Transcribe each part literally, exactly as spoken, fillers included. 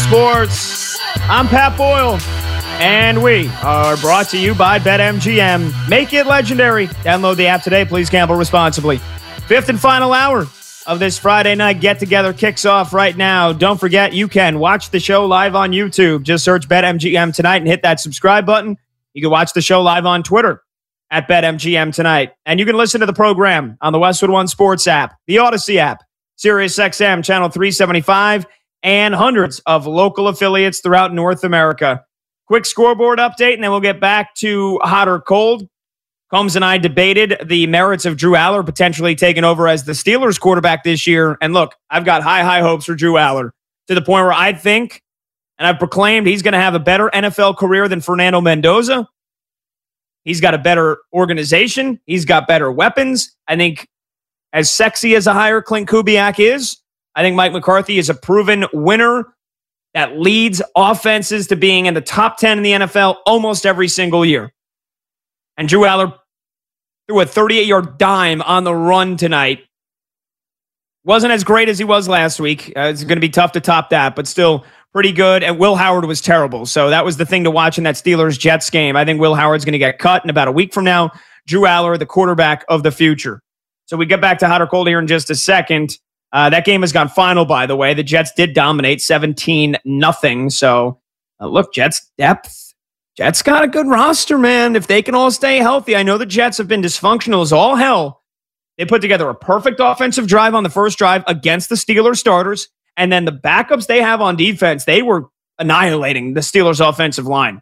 Sports. I'm Pat Boyle, and we are brought to you by BetMGM. Make it legendary. Download the app today. Please gamble responsibly. Fifth and final hour of this Friday night get-together kicks off right now. Don't forget, you can watch the show live on YouTube. Just search BetMGM tonight and hit that subscribe button. You can watch the show live on Twitter at BetMGM tonight. And you can listen to the program on the Westwood One Sports app, the Odyssey app, SiriusXM Channel three seventy-five, and hundreds of local affiliates throughout North America. Quick scoreboard update, and then we'll get back to hot or cold. Combs and I debated the merits of Drew Aller potentially taking over as the Steelers quarterback this year. And look, I've got high, high hopes for Drew Aller to the point where I think, and I've proclaimed, he's going to have a better N F L career than Fernando Mendoza. He's got a better organization. He's got better weapons. I think as sexy as a hire Clint Kubiak is, I think Mike McCarthy is a proven winner that leads offenses to being in the top ten in the N F L almost every single year. And Drew Aller threw a thirty-eight-yard dime on the run tonight. Wasn't as great as he was last week. Uh, it's going to be tough to top that, but still pretty good. And Will Howard was terrible. So that was the thing to watch in that Steelers-Jets game. I think Will Howard's going to get cut in about a week from now. Drew Aller, the quarterback of the future. So we get back to hot or cold here in just a second. Uh, that game has gone final, by the way. The Jets did dominate seventeen nothing. So, uh, look, Jets depth. Jets got a good roster, man. If they can all stay healthy. I know the Jets have been dysfunctional as all hell. They put together a perfect offensive drive on the first drive against the Steelers starters. And then the backups they have on defense, they were annihilating the Steelers offensive line.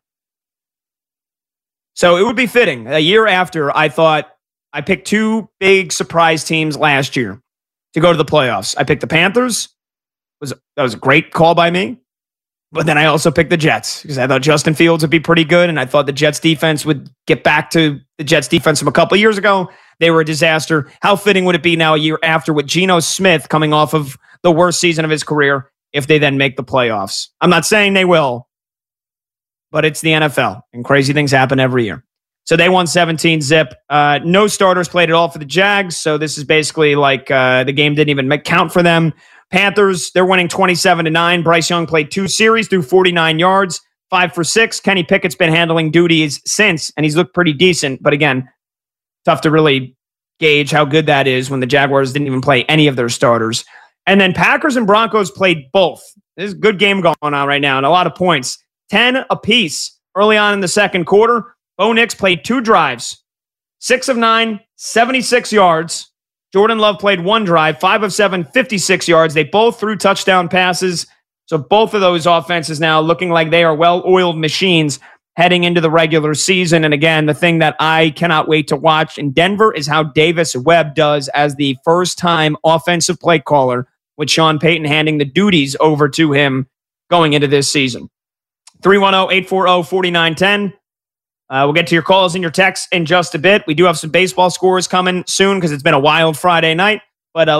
So it would be fitting. A year after, I thought I picked two big surprise teams last year to go to the playoffs. I picked the Panthers. Was That was a great call by me. But then I also picked the Jets because I thought Justin Fields would be pretty good, and I thought the Jets defense would get back to the Jets defense from a couple of years ago. They were a disaster. How fitting would it be now a year after with Geno Smith coming off of the worst season of his career if they then make the playoffs? I'm not saying they will, but it's the N F L, and crazy things happen every year. So they won seventeen zip. Uh, no starters played at all for the Jags, so this is basically like uh, the game didn't even count for them. Panthers, they're winning twenty-seven to nine. Bryce Young played two series, threw forty-nine yards, five for six. Kenny Pickett's been handling duties since, and he's looked pretty decent. But again, tough to really gauge how good that is when the Jaguars didn't even play any of their starters. And then Packers and Broncos played both. There's a good game going on right now and a lot of points. ten apiece early on in the second quarter. Bo Nix played two drives, six of nine, seventy-six yards. Jordan Love played one drive, five of seven, fifty-six yards. They both threw touchdown passes. So both of those offenses now looking like they are well-oiled machines heading into the regular season. And again, the thing that I cannot wait to watch in Denver is how Davis Webb does as the first-time offensive play caller, with Sean Payton handing the duties over to him going into this season. three one zero, eight four zero, four nine one zero. Uh, we'll get to your calls and your texts in just a bit. We do have some baseball scores coming soon because it's been a wild Friday night. But uh,